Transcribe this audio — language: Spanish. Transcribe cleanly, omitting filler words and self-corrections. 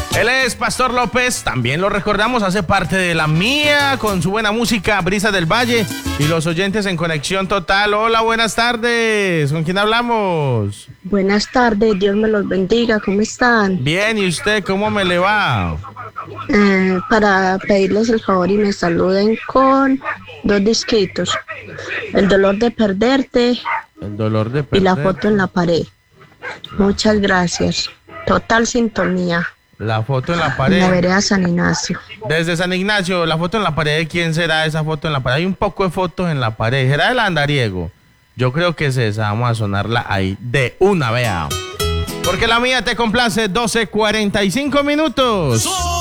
Él es Pastor López, también lo recordamos, hace parte de La Mía con su buena música, Brisa del Valle, y los oyentes en Conexión Total. Hola, buenas tardes, ¿con quién hablamos? Buenas tardes, Dios me los bendiga, ¿cómo están? Bien, ¿y usted cómo me le va? Para pedirles el favor y me saluden con 2 disquitos, El dolor de perderte El dolor de y La perder. foto en la pared. Muchas gracias, total sintonía, La foto en la en la pared. vereda San Ignacio. Desde San Ignacio, la foto en la pared, ¿de quién será esa foto en la pared? Hay un poco de fotos en la pared, ¿será del andariego? Yo creo que es esa, vamos a sonarla ahí de una, vea. Porque La Mía te complace, 12:45 minutos.